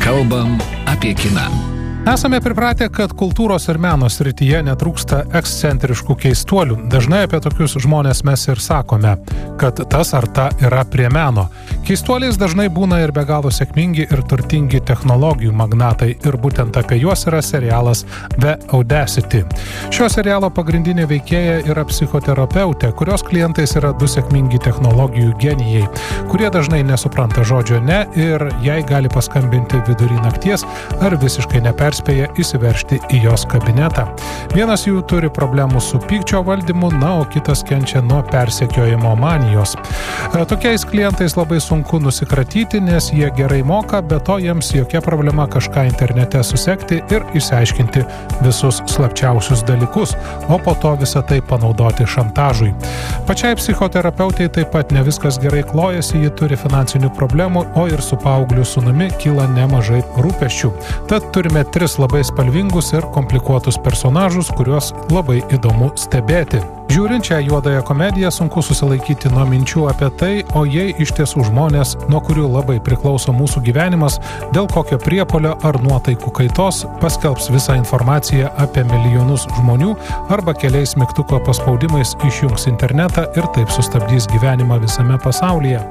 Kalbam apie kiną. Esame pripratę, kad kultūros ir meno srityje netrūksta ekscentriškų keistuolių. Dažnai apie tokius žmonės mes ir sakome, kad tas ar ta yra prie meno. Keistuoliais dažnai būna ir be galo sėkmingi ir turtingi technologijų magnatai, ir būtent apie juos yra serialas The Audacity. Šio serialo pagrindinė veikėja yra psichoterapeutė, kurios klientais yra du sėkmingi technologijų genijai, kurie dažnai nesupranta žodžio ne ir jai gali paskambinti vidury nakties ar visiškai neperspėja įsiveržti į jos kabinetą. Vienas jų turi problemų su pykčio valdymu, na, o kitas kenčia nuo persekiojimo manijos. Tokiais klientais labai sunku nusikratyti, nes jie gerai moka, bet to jiems jokia problema kažką internete susekti ir išsiaiškinti visus slapčiausius dalykus, o po to visą tai panaudoti šantažui. Pačiai psichoterapeutei taip pat ne viskas gerai klojasi, ji turi finansinių problemų, o ir su paaugliu sūnumi kyla nemažai rūpesčių. Tad turime 3 labai spalvingus ir komplikuotus personažus, kuriuos labai įdomu stebėti. Žiūrint šią juodąją komediją, sunku susilaikyti nuo minčių apie tai, o jei iš tiesų žmonės, nuo kurių labai priklauso mūsų gyvenimas, dėl kokio priepuolio ar nuotaikų kaitos paskelbs visą informaciją apie milijonus žmonių arba keliais mygtuko paspaudimais išjungs internetą ir taip sustabdys gyvenimą visame pasaulyje.